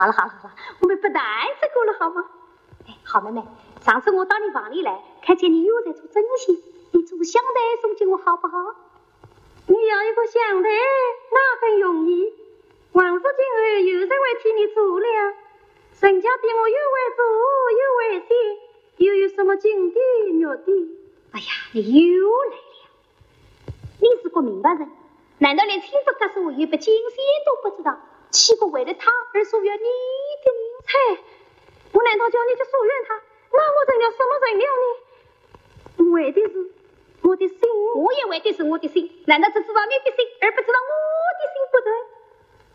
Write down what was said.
好了好了好了，我们不谈这个了，好吗？哎，好妹妹，上次我到你房里来，看见你又在做针线，你做香袋送给我好不好？ 你要一个香袋，那很容易。王氏今儿有人会替你做了，人家比我又会做又会写，又有什么金的玉的？ 哎呀，你又来了！你是个明白人，难道连清福阁是我一笔金线都不知道？岂不为了他而疏远你的名才？我难道叫你去疏远他？那我成了什么人了呢？为的是我的心， 我也为的是我的心。难道只知道你的心，而不知道我的心不对？